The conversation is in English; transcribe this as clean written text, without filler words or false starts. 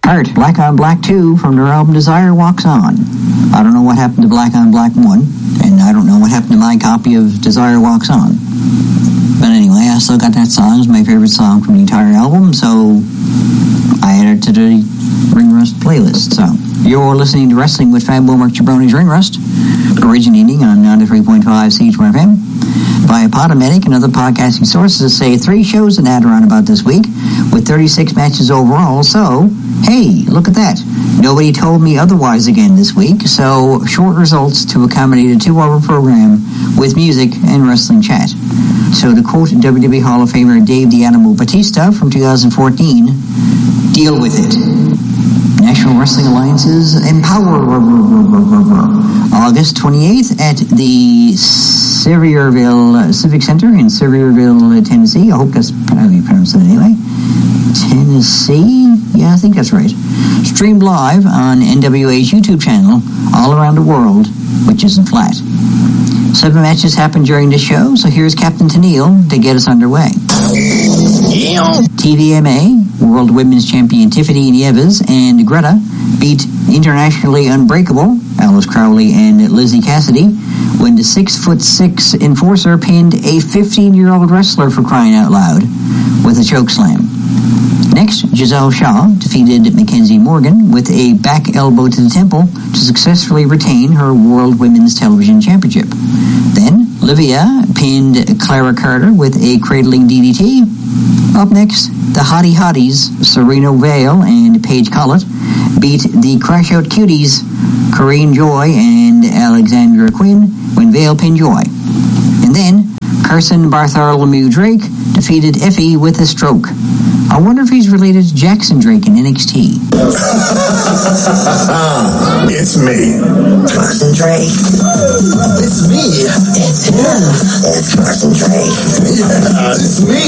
Heart, Black on Black 2 from their album Desire Walks On. I don't know what happened to Black on Black 1, and I don't know what happened to my copy of Desire Walks On. But anyway, I still got that song. It's my favorite song from the entire album, so I added it to the Ring Rust playlist. So you're listening to Wrestling with Fat Boy Mark Jabroni's Ring Rust, originating on 93.5 CHY-FM via Podomatic and other podcasting sources. Say 3 shows in Adirondack about this week, with 36 matches overall. So, hey, look at that. Nobody told me otherwise again this week, so short results to accommodate a 2-hour program with music and wrestling chat. So to quote WWE Hall of Famer Dave the Animal Batista from 2014, deal with it. National Wrestling Alliance's Empower August 28th at the Sevierville Civic Center in Sevierville, Tennessee. I hope that's how you pronounce it anyway. Tennessee? Yeah, I think that's right. Streamed live on NWA's YouTube channel all around the world, which isn't flat. 7 matches happened during the show, so here's Captain Tennille to get us underway. TVMA, World Women's Champion Tiffany Nieves and Greta beat internationally unbreakable Alice Crowley and Lizzie Cassidy when the 6'6" enforcer pinned a 15-year-old wrestler, for crying out loud, with a chokeslam. Next, Giselle Shaw defeated Mackenzie Morgan with a back elbow to the temple to successfully retain her World Women's Television Championship. Then, Livia pinned Clara Carter with a cradling DDT. Up next, the Hottie Hotties, Serena Vale and Paige Collett, beat the Crash Out Cuties, Corrine Joy and Alexandra Quinn, when Vale pinned Joy. And then, Carson Bartholomew Drake defeated Effie with a stroke. I wonder if he's related to Jackson Drake in NXT. It's me, Carson Drake. It's me. It's him. It's Carson Drake. Yeah, it's me.